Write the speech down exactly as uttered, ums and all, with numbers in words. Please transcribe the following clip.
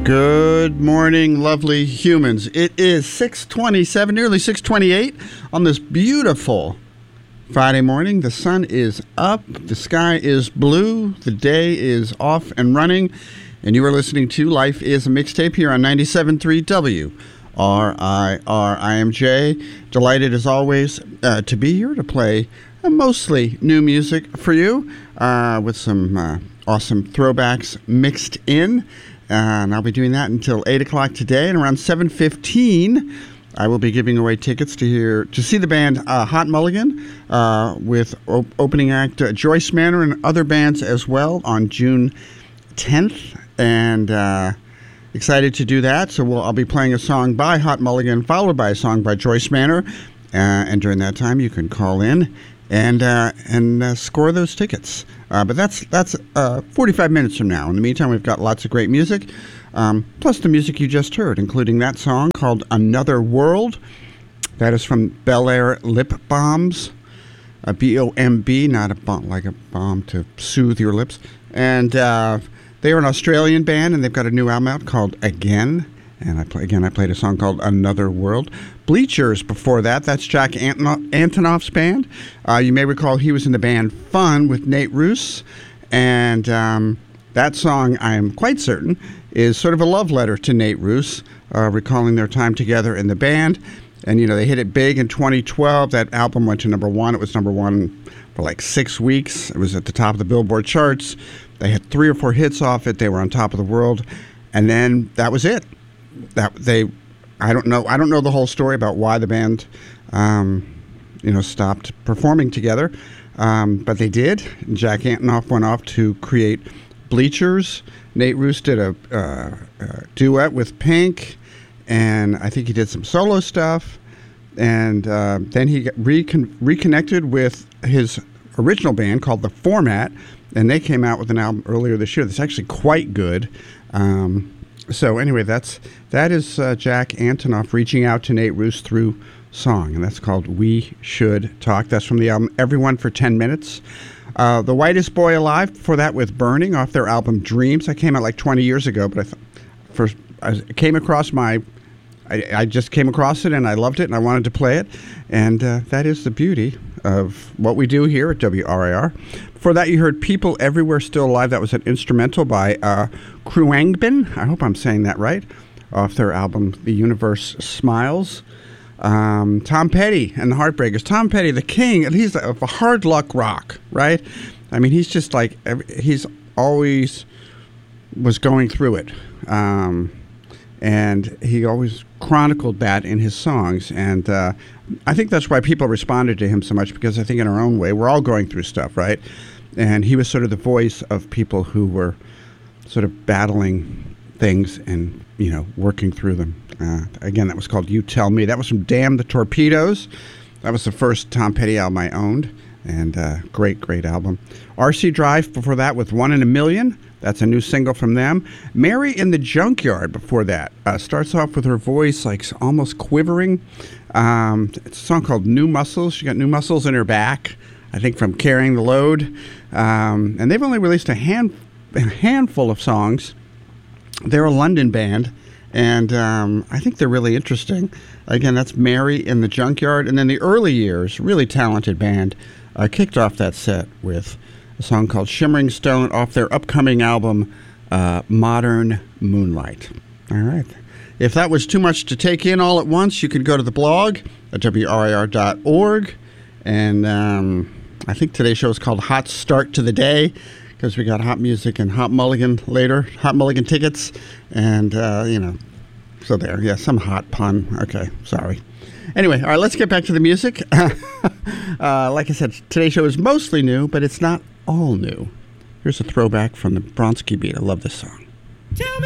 Good morning, lovely humans. It is six twenty-seven, nearly six twenty-eight on this beautiful Friday morning. The sun is up, the sky is blue, the day is off and running, and you are listening to Life is a Mixtape here on ninety-seven point three W R I R. I am Jay. Delighted as always uh, to be here to play uh, mostly new music for you uh, with some uh, awesome throwbacks mixed in. Uh, and I'll be doing that until eight o'clock today. And around seven fifteen, I will be giving away tickets to hear to see the band uh, Hot Mulligan uh, with op- opening act uh, Joyce Manor and other bands as well on June tenth. And uh, excited to do that. So we'll, I'll be playing a song by Hot Mulligan, followed by a song by Joyce Manor. Uh, and during that time, you can call in and uh, and uh, score those tickets. Uh, but that's that's uh, forty-five minutes from now. In the meantime, we've got lots of great music, um, plus the music you just heard, including that song called Another World. That is from Bel Air Lip Bombs, uh, B O M B, not a bomb, like a bomb to soothe your lips. And uh, they are an Australian band, and they've got a new album out called Again. And I play, again, I played a song called Another World. Bleachers before that. That's Jack Antonoff, Antonoff's band. Uh, you may recall he was in the band Fun with Nate Ruess. And um, that song, I am quite certain, is sort of a love letter to Nate Ruess, uh, recalling their time together in the band. And, you know, they hit it big in twenty twelve. That album went to number one. It was number one for like six weeks. It was at the top of the Billboard charts. They had three or four hits off it. They were on top of the world. And then that was it. That they, I don't know. I don't know the whole story about why the band, um, you know, stopped performing together, um, but they did. Jack Antonoff went off to create Bleachers. Nate Ruess did a, uh, a duet with Pink, and I think he did some solo stuff. And uh, then he got recon- reconnected with his original band called The Format, and they came out with an album earlier this year that's actually quite good. Um, So anyway, that's that is uh, Jack Antonoff reaching out to Nate Ruess through song, and that's called We Should Talk. That's from the album Everyone for ten minutes. Uh, the Whitest Boy Alive, before that with Burning, off their album Dreams. That came out like twenty years ago, but I th- first I came across my, I, I just came across it, and I loved it, and I wanted to play it, and uh, that is the beauty of what we do here at W R I R. Before that, you heard People Everywhere Still Alive. That was an instrumental by uh, Khruangbin. I hope I'm saying that right. Off their album, The Universe Smiles. Um, Tom Petty and the Heartbreakers. Tom Petty, the king, and he's of hard luck rock, right? I mean, he's just like, he's always was going through it. Um, and he always chronicled that in his songs. And uh, I think that's why people responded to him so much, because I think in our own way, we're all going through stuff, right? And he was sort of the voice of people who were sort of battling things and, you know, working through them. Uh, again, that was called You Tell Me. That was from Damn the Torpedoes. That was the first Tom Petty album I owned, and uh, great, great album. R C Drive before that with One in a Million. That's a new single from them. Mary in the Junkyard before that. Uh, starts off with her voice like almost quivering. Um, it's a song called New Muscles. She got new muscles in her back, I think from carrying the load. Um, and they've only released a, hand, a handful of songs. They're a London band, and um, I think they're really interesting. Again, that's Mary in the Junkyard. And then the early years, really talented band, uh, kicked off that set with a song called Shimmering Stone off their upcoming album, uh, Modern Moonlight. All right. If that was too much to take in all at once, you could go to the blog at W R I R dot org. And um, I think today's show is called Hot Start to the Day, because we got hot music and Hot Mulligan later, Hot Mulligan tickets. And, uh, you know, so there. Yeah, some hot pun. Okay, sorry. Anyway, all right, let's get back to the music. uh, like I said, today's show is mostly new, but it's not all new. Here's a throwback from the Bronski Beat. I love this song. Tell me